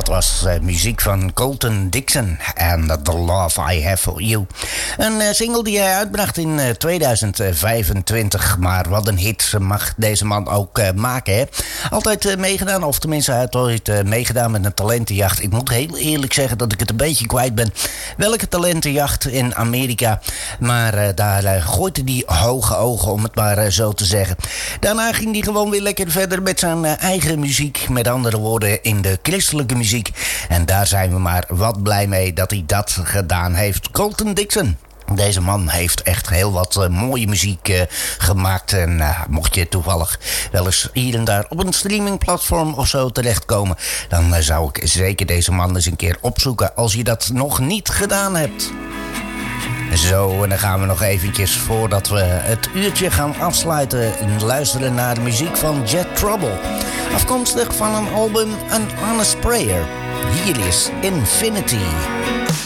was muziek van Colton Dixon en The Love I Have For You. Een single die hij uitbracht in 2025. Maar wat een hit mag deze man ook maken, hè? Altijd meegedaan, of tenminste hij heeft ooit meegedaan met een talentenjacht. Ik moet heel eerlijk zeggen dat ik het een beetje kwijt ben. Welke talentenjacht in Amerika. Maar daar gooide hij hoge ogen, om het maar zo te zeggen. Daarna ging hij gewoon weer lekker verder met zijn eigen muziek. Met andere woorden, in de christelijke muziek. En daar zijn we maar wat blij mee dat hij dat gedaan heeft. Colton Dixon. Deze man heeft echt heel wat mooie muziek gemaakt. En mocht je toevallig wel eens hier en daar op een streamingplatform of zo terechtkomen, dan zou ik zeker deze man eens een keer opzoeken als je dat nog niet gedaan hebt. Zo, en dan gaan we nog eventjes, voordat we het uurtje gaan afsluiten, luisteren naar de muziek van Jet Trouble. Afkomstig van een album An Honest Prayer. Hier is Infinity.